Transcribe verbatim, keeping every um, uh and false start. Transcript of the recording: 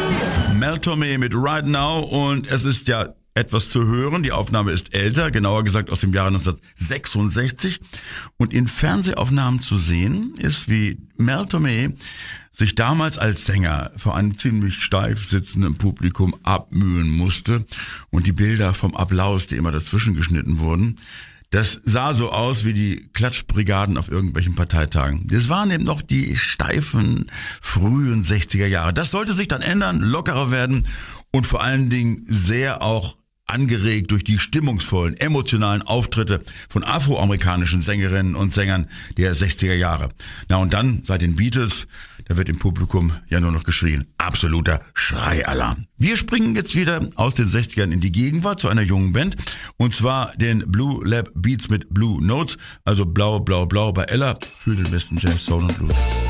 Mel Torme mit Right Now und es ist ja etwas zu hören. Die Aufnahme ist älter, genauer gesagt aus dem Jahre neunzehnhundertsechsundsechzig. Und in Fernsehaufnahmen zu sehen ist, wie Mel Torme sich damals als Sänger vor einem ziemlich steif sitzenden Publikum abmühen musste. Und die Bilder vom Applaus, die immer dazwischen geschnitten wurden, das sah so aus wie die Klatschbrigaden auf irgendwelchen Parteitagen. Das waren eben noch die steifen, frühen sechziger Jahre. Das sollte sich dann ändern, lockerer werden und vor allen Dingen sehr auch angeregt durch die stimmungsvollen, emotionalen Auftritte von afroamerikanischen Sängerinnen und Sängern der sechziger Jahre. Na und dann, seit den Beatles, da wird im Publikum ja nur noch geschrien. Absoluter Schreialarm. Wir springen jetzt wieder aus den sechzigern in die Gegenwart zu einer jungen Band. Und zwar den Blue Lab Beats mit Blue Notes. Also blau, blau, blau bei Ella für den besten Jazz, Soul und Blues.